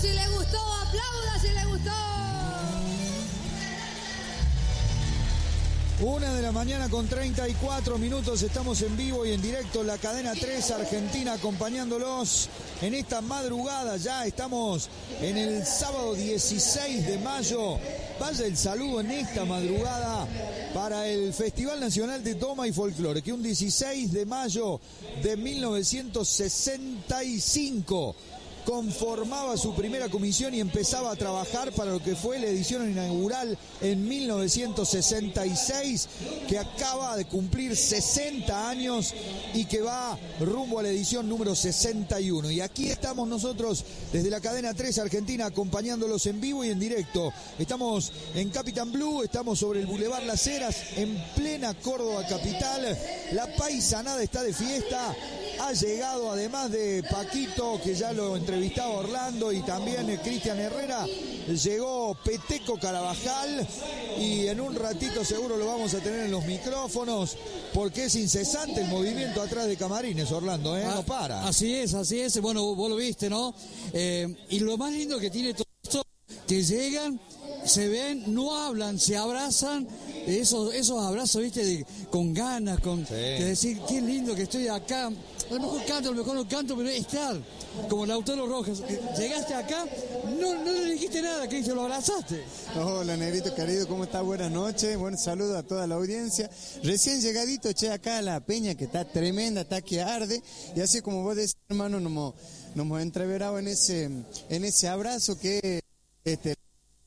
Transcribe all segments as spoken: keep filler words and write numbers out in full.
si le gustó, aplauda si le gustó. Una de la mañana con treinta y cuatro minutos, estamos en vivo y en directo en la cadena tres Argentina, acompañándolos en esta madrugada. Ya estamos en el sábado dieciséis de mayo. Vaya el saludo en esta madrugada para el Festival Nacional de Doma y Folclore, que un dieciséis de mayo de mil novecientos sesenta y cinco conformaba su primera comisión y empezaba a trabajar para lo que fue la edición inaugural en mil novecientos sesenta y seis, que acaba de cumplir sesenta años y que va rumbo a la edición número sesenta y uno. Y aquí estamos nosotros desde la cadena tres Argentina, acompañándolos en vivo y en directo. Estamos en Capitán Blue, estamos sobre el Boulevard Las Heras, en plena Córdoba capital. La paisanada está de fiesta. Ha llegado, además de Paquito, que ya lo entrevistaba Orlando, y también eh, Cristian Herrera, llegó Peteco Carabajal, y en un ratito seguro lo vamos a tener en los micrófonos, porque es incesante el movimiento atrás de camarines, Orlando, ¿eh? No para. Así es, así es. Bueno, vos lo viste, ¿no? Eh, y lo más lindo que tiene todo esto, que llegan, se ven, no hablan, se abrazan. Esos, esos abrazos, viste, de, con ganas, con sí. de decir, qué lindo que estoy acá. A lo mejor canto, a lo mejor no canto, pero estar, como Lautaro Rojas. Llegaste acá, no, no le dijiste nada, que lo abrazaste. Hola, negrito querido, ¿cómo está? Buenas noches, buen saludo a toda la audiencia. Recién llegadito, che, acá a la peña, que está tremenda, está que arde, y así como vos decís, hermano, nos hemos, nos hemos entreverado en ese, en ese abrazo que este.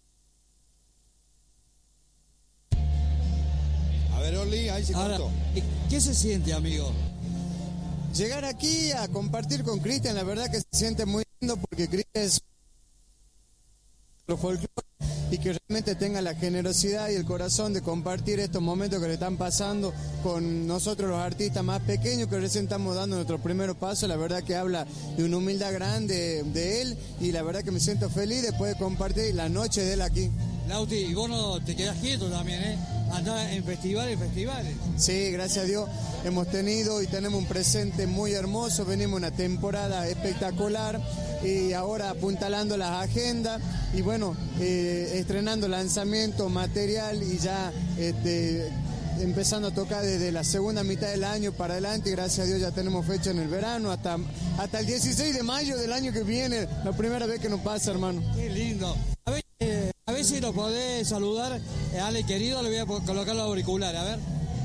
A ver, Orly, ahí se Ahora, cortó. ¿qué se siente, amigo? Llegar aquí a compartir con Cristian, la verdad que se siente muy lindo, porque Cristian es folclore y que realmente tenga la generosidad y el corazón de compartir estos momentos que le están pasando con nosotros los artistas más pequeños que recién estamos dando nuestro primer paso. La verdad que habla de una humildad grande de él, y la verdad que me siento feliz después de compartir la noche de él aquí. Lauti, y vos no te quedás quieto también, ¿eh? Andás en festivales, festivales. Sí, gracias a Dios hemos tenido y tenemos un presente muy hermoso. Venimos una temporada espectacular y ahora apuntalando las agendas y bueno, eh, estrenando lanzamiento, material y ya este, empezando a tocar desde la segunda mitad del año para adelante, y gracias a Dios ya tenemos fecha en el verano hasta, hasta el dieciséis de mayo del año que viene, la primera vez que nos pasa, hermano. Qué lindo. A ver, eh, a ver si nos podés saludar, eh, Ale querido, le voy a colocar los auriculares, a ver.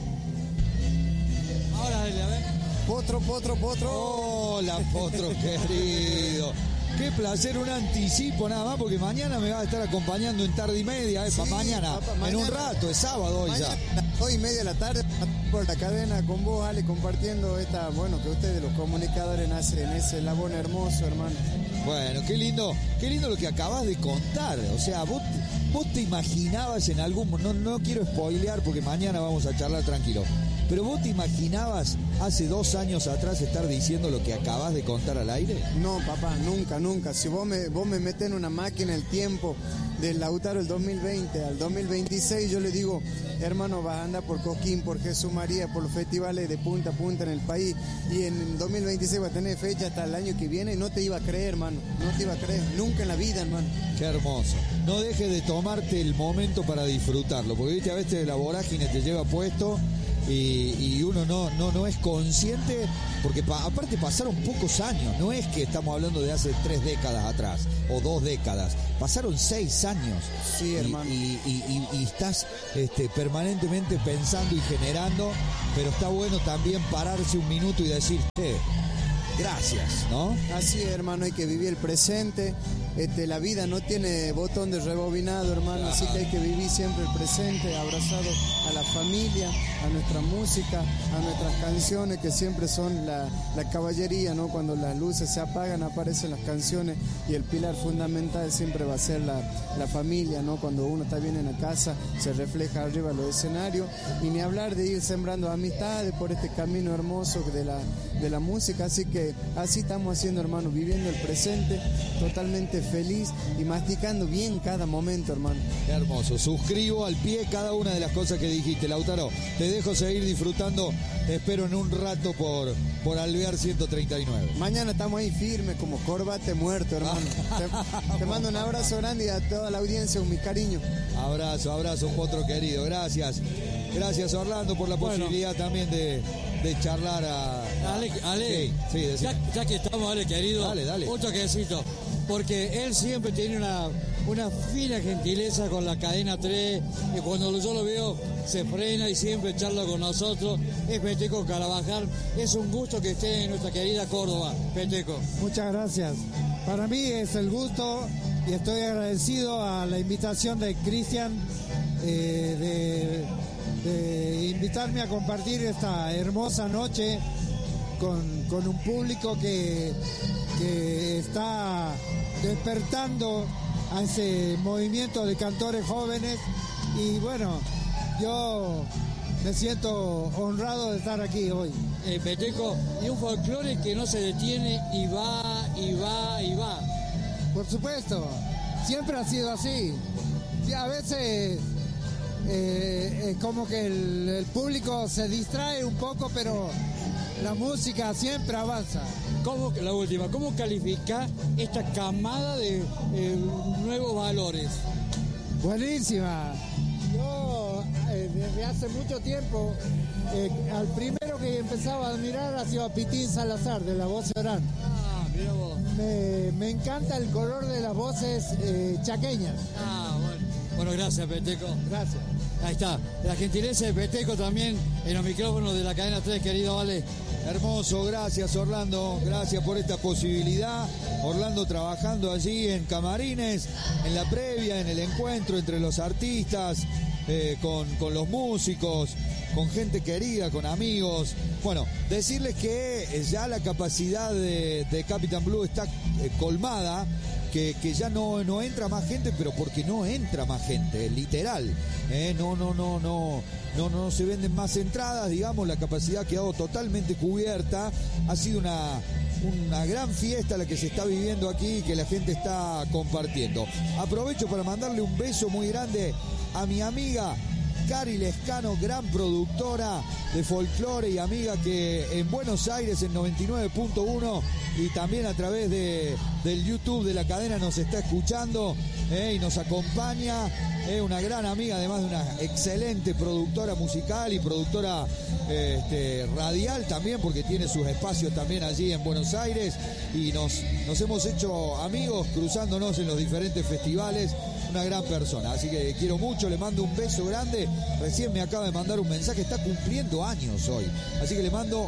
Ahora, dale, a ver. Potro, potro, potro. Hola, Potro querido. Qué placer, un anticipo nada más, porque mañana me va a estar acompañando en tarde y media, eh, Sí, para mañana, papá, en mañana, un rato, es sábado hoy mañana, ya. Hoy y media de la tarde por la cadena con vos, Ale, compartiendo esta, bueno, que ustedes los comunicadores hacen ese labor hermoso, hermano. Bueno, qué lindo, qué lindo lo que acabas de contar. O sea, vos, vos te imaginabas en algún, no, no quiero spoilear porque mañana vamos a charlar tranquilo, pero vos te imaginabas hace dos años atrás estar diciendo lo que acabas de contar al aire. No, papá, nunca, nunca. Si vos me, vos me metés en una máquina el tiempo del Lautaro el dos mil veinte al dos mil veintiséis, yo le digo, hermano, vas a andar por Coquín, por Jesús María, por los festivales de punta a punta en el país, y en el dos mil veintiséis va a tener fecha hasta el año que viene, y no te iba a creer, hermano, no te iba a creer, nunca en la vida, hermano. Qué hermoso. No dejes de tomarte el momento para disfrutarlo, porque viste, a veces la vorágine te lleva puesto y, y uno no, no, no es consciente, porque pa, aparte pasaron pocos años, no es que estamos hablando de hace tres décadas atrás o dos décadas, pasaron seis años. Sí, hermano. Y, y, y, y, y estás este, permanentemente pensando y generando, pero está bueno también pararse un minuto y decir, che, gracias, ¿no? Así es, hermano, hay que vivir el presente. Este, la vida no tiene botón de rebobinado, hermano, así que hay que vivir siempre el presente, abrazado a la familia, a nuestra música, a nuestras canciones, que siempre son la, la caballería, ¿no? Cuando las luces se apagan, aparecen las canciones, y el pilar fundamental siempre va a ser la, la familia, ¿no? Cuando uno está bien en la casa, se refleja arriba en los escenarios, y ni hablar de ir sembrando amistades por este camino hermoso de la, de la música, así que así estamos haciendo, hermano, viviendo el presente, totalmente feliz y masticando bien cada momento, hermano. Qué hermoso. Suscribo al pie cada una de las cosas que dijiste, Lautaro. Te dejo seguir disfrutando. Te espero en un rato por, por Alvear ciento treinta y nueve. Mañana estamos ahí firmes como corbate muerto, hermano. te, te mando un abrazo grande y a toda la audiencia un mi cariño. Abrazo, abrazo, potro querido. Gracias. Gracias, Orlando, por la posibilidad bueno. también de, de charlar a... Ale, Ale sí, sí, ya, ya que estamos, Ale, querido, dale, dale. otro quesito. Porque él siempre tiene una, una fina gentileza con la cadena tres, y cuando yo lo veo se frena y siempre charla con nosotros. Es Peteco Carabajal. Es un gusto que esté en nuestra querida Córdoba, Peteco. Muchas gracias. Para mí es el gusto y estoy agradecido a la invitación de Cristian eh, de... de invitarme a compartir esta hermosa noche con, con un público que, que está despertando a ese movimiento de cantores jóvenes y bueno, yo me siento honrado de estar aquí hoy. Eh, Peteco, y un folclore que no se detiene y va, y va, y va. Por supuesto, siempre ha sido así. Y a veces... Eh, es como que el, el público se distrae un poco, pero la música siempre avanza. ¿Cómo, la última, ¿cómo califica esta camada de eh, nuevos valores? Buenísima. Yo eh, desde hace mucho tiempo, eh, al primero que empezaba a admirar ha sido a Pitín Salazar, de la voz Orán. Ah, mira vos. Me, me encanta el color de las voces eh, chaqueñas. Ah, bueno. Bueno, gracias, Peteco. Gracias. Ahí está, la gentileza de Peteco también en los micrófonos de la cadena tres, querido Vale. Hermoso, gracias Orlando, gracias por esta posibilidad. Orlando trabajando allí en camarines, en la previa, en el encuentro entre los artistas, eh, con, con los músicos, con gente querida, con amigos. Bueno, decirles que ya la capacidad de, de Capitán Blue está eh, colmada. Que, que ya no, no entra más gente, pero porque no entra más gente, literal. ¿eh? No, no, no, no, no, no se venden más entradas, digamos, la capacidad ha quedado totalmente cubierta. Ha sido una, una gran fiesta la que se está viviendo aquí y que la gente está compartiendo. Aprovecho para mandarle un beso muy grande a mi amiga Cari Lescano, gran productora de folclore y amiga que en Buenos Aires en noventa y nueve punto uno y también a través de, del YouTube de la cadena nos está escuchando eh, y nos acompaña. Es eh, una gran amiga, además de una excelente productora musical y productora eh, este, radial también, porque tiene sus espacios también allí en Buenos Aires y nos, nos hemos hecho amigos cruzándonos en los diferentes festivales. Una gran persona, así que quiero mucho, le mando un beso grande. Recién me acaba de mandar un mensaje, está cumpliendo años hoy, así que le mando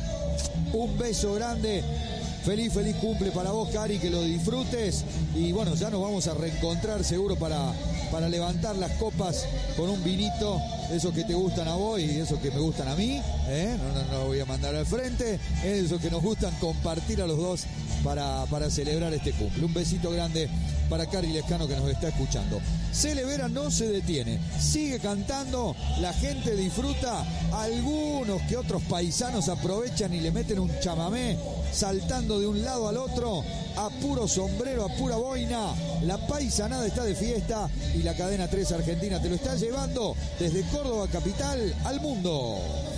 un beso grande. Feliz, feliz cumple para vos, Cari, que lo disfrutes. Y bueno, ya nos vamos a reencontrar seguro para, para levantar las copas con un vinito, esos que te gustan a vos y esos que me gustan a mí. ¿eh? No, no, no lo voy a mandar al frente. Esos que nos gustan compartir a los dos para, para celebrar este cumple. Un besito grande para Cari Lescano que nos está escuchando. Celebera no se detiene, sigue cantando, la gente disfruta, algunos que otros paisanos aprovechan y le meten un chamamé saltando de un lado al otro, a puro sombrero, a pura boina. La paisanada está de fiesta y la cadena tres Argentina te lo está llevando desde Córdoba capital al mundo.